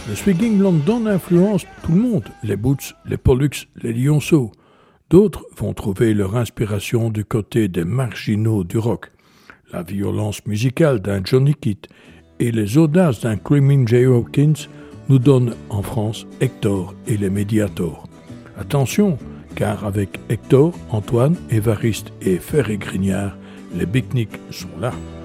Le swinging London influence tout le monde, les Boots, les Pollux, les Lionceaux. D'autres vont trouver leur inspiration du côté des marginaux du rock, la violence musicale d'un Johnny Kidd et les audaces d'un Screaming Jay Hawkins nous donnent en France Hector et les Mediators. Attention, car avec Hector, Antoine, Évariste et Ferré Grignard, les Big Nick sont là.